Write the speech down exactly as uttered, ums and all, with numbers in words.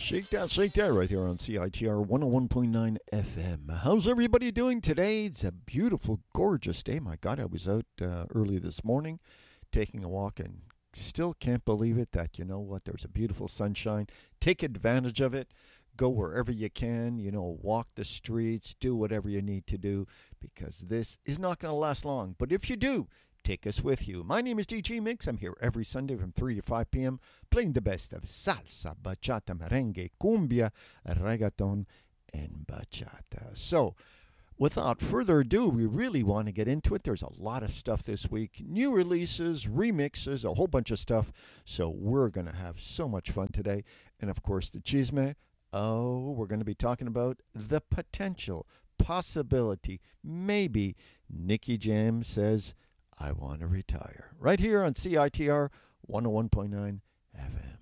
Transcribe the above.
Shake that, shake that right here on C I T R one oh one point nine F M. How's everybody doing today? It's a beautiful, gorgeous day. My God, I was out uh, early this morning taking a walk and still can't believe it that, you know what, there's a beautiful sunshine. Take advantage of it. Go wherever you can, you know, walk the streets, do whatever you need to do because this is not going to last long. But if you do, take us with you. My name is D J Mix. I'm here every Sunday from three to five p.m. playing the best of salsa, bachata, merengue, cumbia, reggaeton, and bachata. So, without further ado, we really want to get into it. There's a lot of stuff this week. New releases, remixes, a whole bunch of stuff. So we're going to have so much fun today. And of course, the chisme. Oh, we're going to be talking about the potential, possibility, maybe Nicky Jam says, I want to retire. Right here on C I T R one oh one point nine F M.